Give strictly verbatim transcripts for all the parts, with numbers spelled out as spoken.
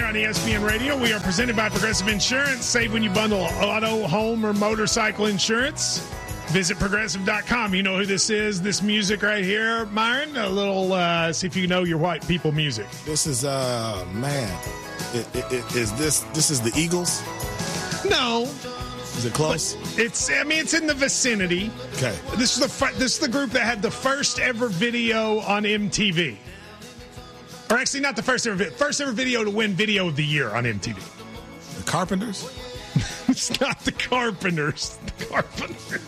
here on E S P N Radio. We are presented by Progressive Insurance. Save when you bundle auto, home, or motorcycle insurance. Visit progressive dot com. You know who this is? This music right here, Myron? A little, uh, see if you know your white people music. This is, uh, man. It, it, it, is this, this is the Eagles? No. Is it close? It's, I mean, it's in the vicinity. Okay. This is the fir- this is the group that had the first ever video on M T V. Or actually, not the first ever vi- first ever video to win Video of the Year on M T V. The Carpenters? It's not the Carpenters. The Carpenters.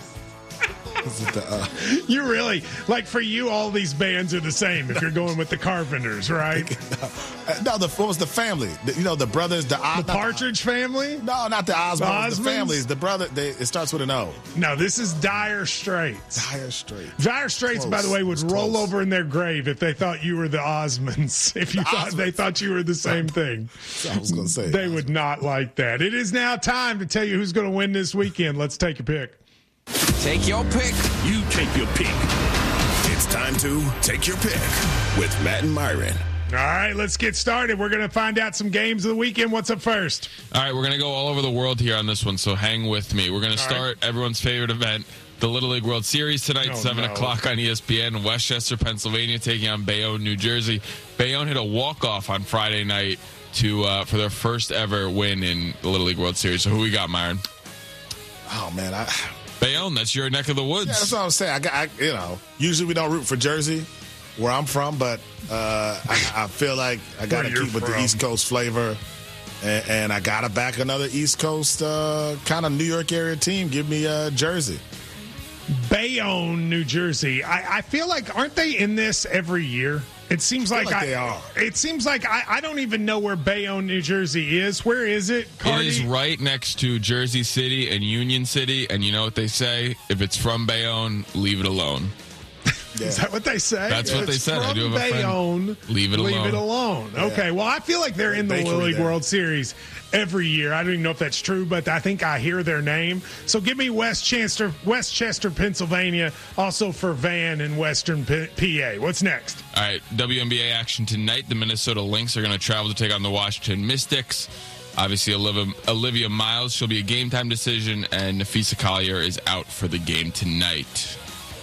Is it the, uh... You really, like for you, all these bands are the same if you're going with the Carpenters, right? no, no the, what was the family? The, you know, the brothers, the... The Partridge Family? No, not the Osmonds. The, the families. The brother, they, it starts with an O. No, this is Dire Straits. Dire Straits. Dire Straits, close. By the way, would it's roll close. over in their grave if they thought you were the Osmonds. If you the thought Osmonds. They thought you were the same thing. I was going to say. They would not like that. It is now time to tell you who's going to win this weekend. Let's take a pick. Take your pick. You take your pick. It's time to take your pick with Matt and Myron. All right, let's get started. We're going to find out some games of the weekend. What's up first? All right, we're going to go all over the world here on this one, so hang with me. We're going to start right. everyone's favorite event, the Little League World Series tonight, oh, seven o'clock on E S P N. Westchester, Pennsylvania, taking on Bayonne, New Jersey. Bayonne hit a walk-off on Friday night to uh, for their first ever win in the Little League World Series. So who we got, Myron? Oh, man, I... Bayonne, that's your neck of the woods. Yeah, that's what I'm saying. I got, I, you know, usually we don't root for Jersey, where I'm from, but uh, I, I feel like I got to keep with the East Coast flavor, and, and I got to back another East Coast uh, kind of New York area team. Give me uh, Jersey. Bayonne, New Jersey. I, I feel like, aren't they in this every year? It seems like, like I, they are. It seems like I, I don't even know where Bayonne, New Jersey is. Where is it, Cardi? It is right next to Jersey City and Union City. And you know what they say? If it's from Bayonne, leave it alone. Yeah. Is that what they say? That's if what they said. From I do have a Bayonne, friend. Leave it alone. Leave it alone. Yeah. Okay. Well, I feel like they're in the Little League World Series every year. I don't even know if that's true, but I think I hear their name. So give me Westchester, Westchester, Pennsylvania, also for Van in Western P A. What's next? All right. W N B A action tonight. The Minnesota Lynx are going to travel to take on the Washington Mystics. Obviously, Olivia, Olivia Miles, she'll be a game-time decision, and Nafisa Collier is out for the game tonight.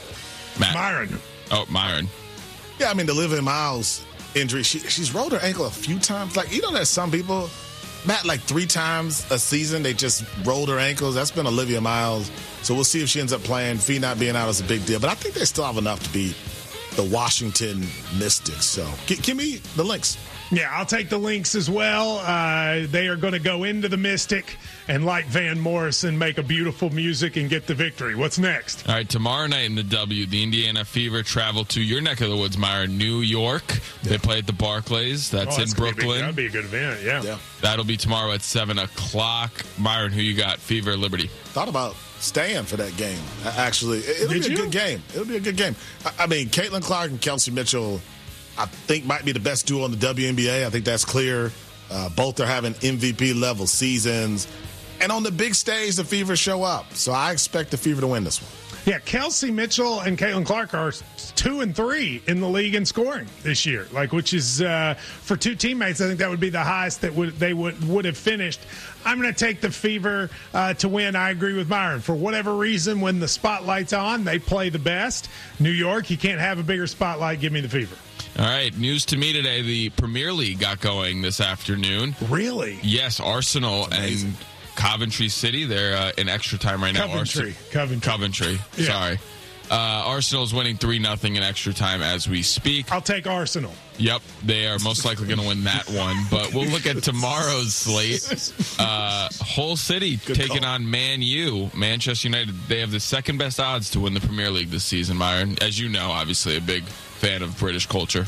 Matt. Myron. Oh, Myron. Yeah, I mean, the Olivia Miles injury, she, she's rolled her ankle a few times. Like, you know, there's some people, Matt, like three times a season, they just rolled her ankles. That's been Olivia Miles. So we'll see if she ends up playing. Fee not being out is a big deal. But I think they still have enough to beat the Washington Mystics. So g- give me the Lynx. Yeah, I'll take the Lynx as well. Uh, they are going to go into the Mystic and, like Van Morrison, make a beautiful music and get the victory. What's next? All right, tomorrow night in the W, the Indiana Fever travel to your neck of the woods, Myron, New York. Yeah. They play at the Barclays. That's, oh, that's in Brooklyn. That'll be a good event, yeah. yeah. That'll be tomorrow at seven o'clock. Myron, who you got? Fever, Liberty. Thought about staying for that game, actually. It'll Did be a you? good game. It'll be a good game. I, I mean, Caitlin Clark and Kelsey Mitchell, I think, might be the best duo in the W N B A. I think that's clear. Uh, both are having M V P-level seasons. And on the big stage, the Fever show up. So I expect the Fever to win this one. Yeah, Kelsey Mitchell and Caitlin Clark are two and three in the league in scoring this year, like which is uh, for two teammates. I think that would be the highest that would they would would have finished. I'm going to take the Fever uh, to win. I agree with Myron. For whatever reason, when the spotlight's on, they play the best. New York, you can't have a bigger spotlight. Give me the Fever. All right, news to me today. The Premier League got going this afternoon. Really? Yes, Arsenal and Coventry City. They're uh, in extra time right now. Coventry. Arsenal. Coventry. Coventry. Yeah. Sorry. Uh, Arsenal's winning three nothing in extra time as we speak. I'll take Arsenal. Yep, they are most likely going to win that one. But we'll look at tomorrow's slate. Uh, Hull City Good taking call. on Man U. Manchester United, they have the second best odds to win the Premier League this season, Myron. As you know, obviously a big fan of British culture.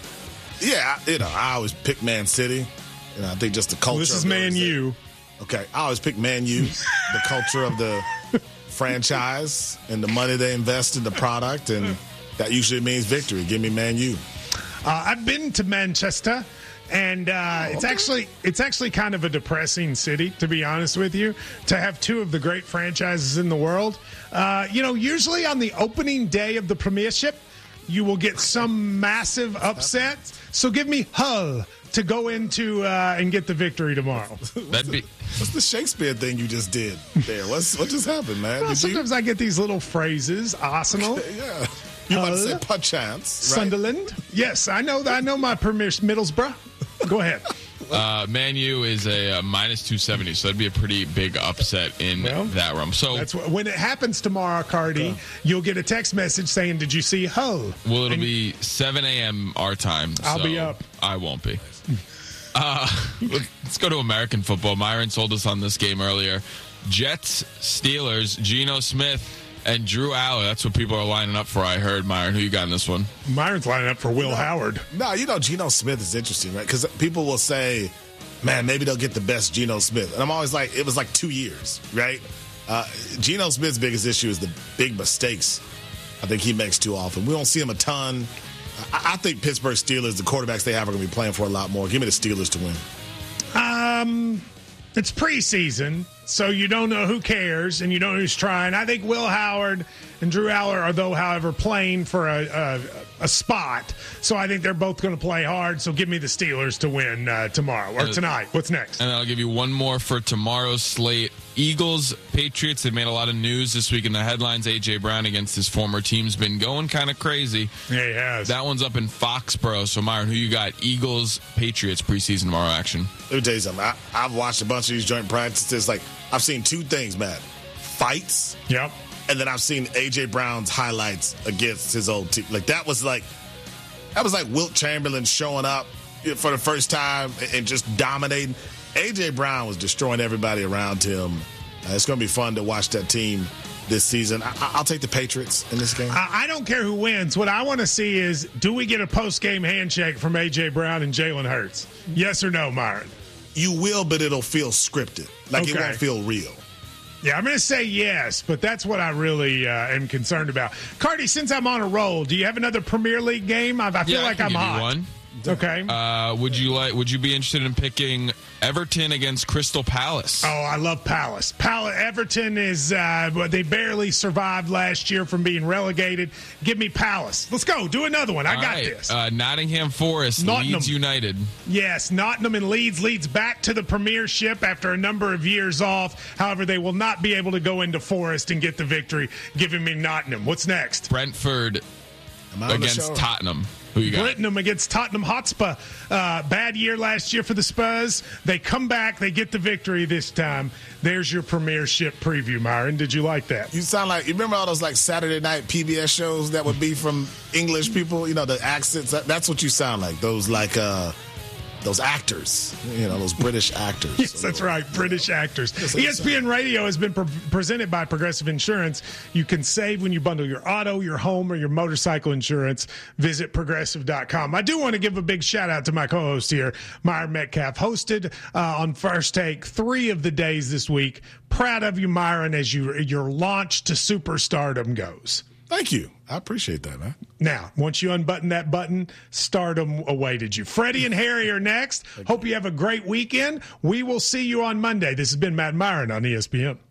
Yeah, you know, I always pick Man City. You know, I think just the culture. Well, this is Man U. Okay, I always pick Man U, the culture of the franchise and the money they invest in the product, and that usually means victory. Give me Man U. Uh, I've been to Manchester, and uh, it's actually it's actually kind of a depressing city, to be honest with you, to have two of the great franchises in the world. Uh, you know, usually on the opening day of the Premiership, you will get some massive upset So give me Hull to go into uh, and get the victory tomorrow. That'd be what's the Shakespeare thing you just did there? What's what just happened, man? Well, Did sometimes you? I get these little phrases. Arsenal. Yeah. You about to say Hull. perchance, right? Sunderland. Yes, I know. I know my permission. Middlesbrough. Go ahead. uh, Man U is a uh, minus two seventy, so that'd be a pretty big upset in Well, that realm. So That's what, when it happens tomorrow, Cardi. Okay. You'll get a text message saying, "Did you see Hull?" well, it'll And- be seven a.m. our time. I'll so be up. I won't be. Uh, let's go to American football. Myron sold us on this game earlier. Jets, Steelers, Geno Smith, and Drew Aller. That's what people are lining up for, I heard. Myron, who you got in this one? Myron's lining up for Will Howard. No, you know, Geno Smith is interesting, right? Because people will say, man, maybe they'll get the best Geno Smith. And I'm always like, it was like two years, right? Uh, Geno Smith's biggest issue is the big mistakes I think he makes too often. We don't see him a ton. I, I think Pittsburgh Steelers, the quarterbacks they have, are going to be playing for a lot more. Give me the Steelers to win. Um, it's preseason, so you don't know who cares and you don't know who's trying. I think Will Howard and Drew Aller are, though, however, playing for a, a, a spot. So I think they're both going to play hard. So give me the Steelers to win uh, tomorrow or tonight. What's next? And I'll give you one more for tomorrow's slate. Eagles, Patriots, they made a lot of news this week in the headlines. A J. Brown against his former team's been going kind of crazy. Yeah, he has. That one's up in Foxborough. So, Myron, who you got? Eagles, Patriots, preseason tomorrow action. Let me tell you something. I, I've watched a bunch of these joint practices. Like, I've seen two things, Matt. Fights. Yep. And then I've seen A J. Brown's highlights against his old team. Like, that was like, that was like Wilt Chamberlain showing up for the first time and just dominating. A J. Brown was destroying everybody around him. Uh, it's going to be fun to watch that team this season. I- I'll take the Patriots in this game. I, I don't care who wins. What I want to see is, do we get a post-game handshake from A J. Brown and Jalen Hurts? Yes or no, Myron? You will, but it'll feel scripted. Like, it Okay. won't feel real. Yeah, I'm going to say yes, but that's what I really uh, am concerned about. Cardi, since I'm on a roll, do you have another Premier League game? I, I feel yeah, like I I'm can give you hot. one. Okay. Uh, would you like? Would you be interested in picking Everton against Crystal Palace? Oh, I love Palace. Palace Everton is uh, well, they barely survived last year from being relegated. Give me Palace. Let's go. Do another one. I All got right. this. Uh, Nottingham Forest, Nottingham. Leeds United. Yes, Nottingham and Leeds leads back to the Premiership after a number of years off. However, they will not be able to go into Forest and get the victory. Giving me Nottingham. What's next? Brentford Am I on the against show? Tottenham. Who you got? Brighton against Tottenham Hotspur. Uh, bad year last year for the Spurs. They come back. They get the victory this time. There's your Premiership preview, Myron. Did you like that? You sound like, you remember all those like Saturday night P B S shows that would be from English people? You know, the accents. That, that's what you sound like. Those like, uh, those actors, you know, those British actors. Yes, that's right. British actors. Yes, E S P N Radio has been pre- presented by Progressive Insurance. You can save when you bundle your auto, your home, or your motorcycle insurance. Visit progressive dot com. I do want to give a big shout out to my co-host here, Myron Metcalf, hosted uh, on First Take three of the days this week. Proud of you, Myron, as you, your launch to superstardom goes. Thank you. I appreciate that, man. Now, once you unbutton that button, stardom awaited you. Freddie and Harry are next. Hope you have a great weekend. We will see you on Monday. This has been Matt Myron on E S P N.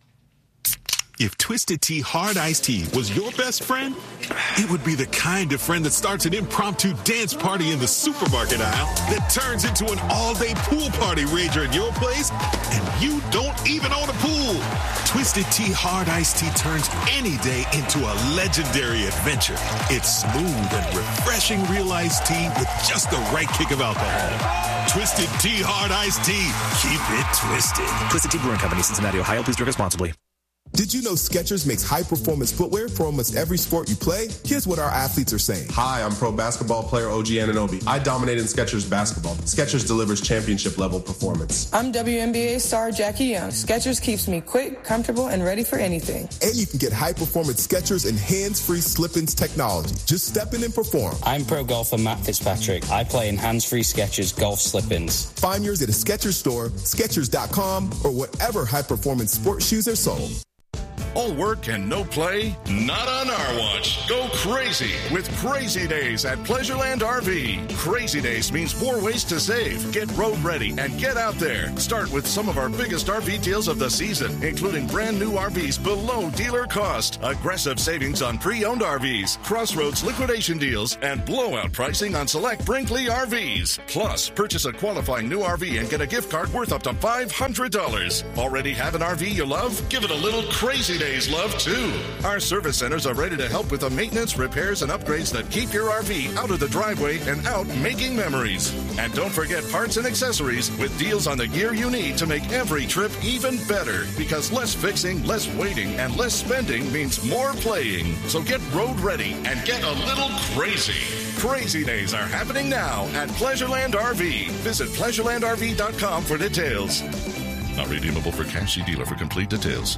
If Twisted Tea Hard Iced Tea was your best friend, it would be the kind of friend that starts an impromptu dance party in the supermarket aisle that turns into an all-day pool party rager at your place, and you don't even own a pool. Twisted Tea Hard Iced Tea turns any day into a legendary adventure. It's smooth and refreshing real iced tea with just the right kick of alcohol. Twisted Tea Hard Iced Tea. Keep it twisted. Twisted Tea Brewing Company, Cincinnati, Ohio. Please drink responsibly. Did you know Skechers makes high-performance footwear for almost every sport you play? Here's what our athletes are saying. Hi, I'm pro basketball player O G Anunoby. I dominate in Skechers basketball. Skechers delivers championship-level performance. I'm W N B A star Jackie Young. Skechers keeps me quick, comfortable, and ready for anything. And you can get high-performance Skechers and hands-free slip-ins technology. Just step in and perform. I'm pro golfer Matt Fitzpatrick. I play in hands-free Skechers golf slip-ins. Find yours at a Skechers store, Skechers dot com, or whatever high-performance sports shoes are sold. All work and no play? Not on our watch. Go crazy with Crazy Days at Pleasureland R V. Crazy Days means more ways to save. Get road ready and get out there. Start with some of our biggest R V deals of the season, including brand new R Vs below dealer cost, aggressive savings on pre-owned R Vs, Crossroads liquidation deals, and blowout pricing on select Brinkley R Vs. Plus, purchase a qualifying new R V and get a gift card worth up to five hundred dollars. Already have an R V you love? Give it a little Crazy Days love, too. Our service centers are ready to help with the maintenance, repairs, and upgrades that keep your R V out of the driveway and out making memories. And don't forget parts and accessories with deals on the gear you need to make every trip even better. Because less fixing, less waiting, and less spending means more playing. So get road ready and get a little crazy. Crazy Days are happening now at Pleasureland R V. Visit pleasureland r v dot com for details. Not redeemable for cash. See dealer for complete details.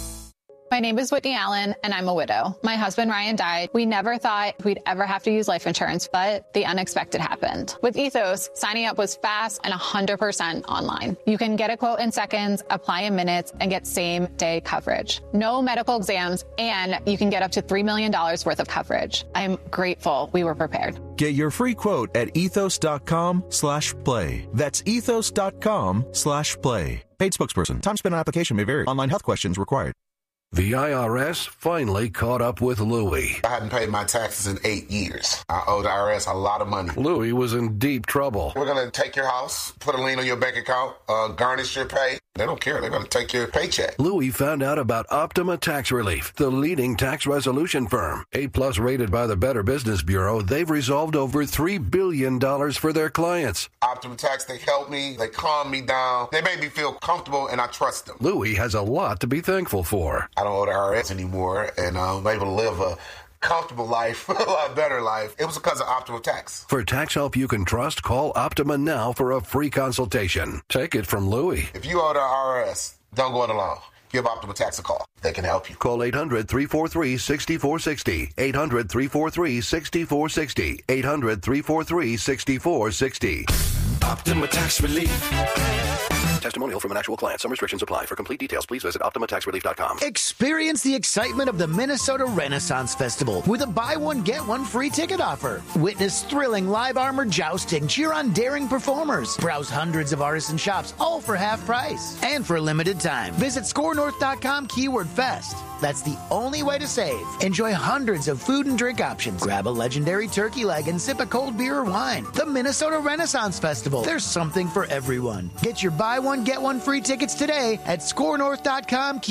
My name is Whitney Allen, and I'm a widow. My husband, Ryan, died. We never thought we'd ever have to use life insurance, but the unexpected happened. With Ethos, signing up was fast and one hundred percent online. You can get a quote in seconds, apply in minutes, and get same-day coverage. No medical exams, and you can get up to three million dollars worth of coverage. I'm grateful we were prepared. Get your free quote at ethos.com slash play. That's ethos.com slash play. Paid spokesperson. Time spent on application may vary. Online health questions required. The I R S finally caught up with Louie. I hadn't paid my taxes in eight years. I owe the I R S a lot of money. Louie was in deep trouble. We're going to take your house, put a lien on your bank account, uh, garnish your pay. They don't care. They're going to take your paycheck. Louie found out about Optima Tax Relief, the leading tax resolution firm. A-plus rated by the Better Business Bureau, they've resolved over three billion dollars for their clients. Optima Tax, they help me. They calm me down. They make me feel comfortable, and I trust them. Louie has a lot to be thankful for. I don't owe the I R S anymore, and I'm able to live a comfortable life, a lot better life. It was because of Optima Tax. For tax help you can trust, call Optima now for a free consultation. Take it from Louie. If you owe the I R S, don't go it alone. Give Optima Tax a call. They can help you. Call eight hundred, three four three, six four six zero. eight hundred, three four three, six four six zero. eight hundred, three four three, six four six zero. Optima Tax Relief. Testimonial from an actual client. Some restrictions apply. For complete details, please visit optima tax relief dot com. Experience the excitement of the Minnesota Renaissance Festival with a buy one, get one free ticket offer. Witness thrilling live armored jousting, cheer on daring performers, browse hundreds of artisan shops, all for half price. And for a limited time, visit score north dot com keyword fest. That's the only way to save. Enjoy hundreds of food and drink options. Grab a legendary turkey leg and sip a cold beer or wine. The Minnesota Renaissance Festival. There's something for everyone. Get your buy one, get one free tickets today at score north dot com.